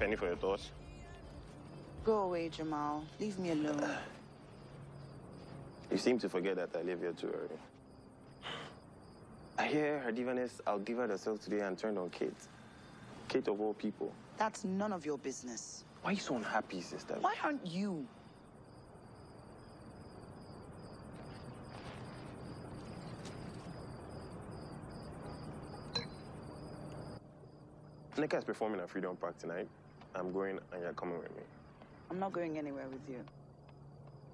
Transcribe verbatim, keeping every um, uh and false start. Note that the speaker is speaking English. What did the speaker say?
Penny for your thoughts. Go away, Jamal. Leave me alone. You seem to forget that I live here too early. I hear her divaness outdivaed herself today and turned on Kate. Kate of all people. That's none of your business. Why are you so unhappy, sister? Why aren't you? Nneka is performing at Freedom Park tonight. I'm going and you're coming with me. I'm not going anywhere with you.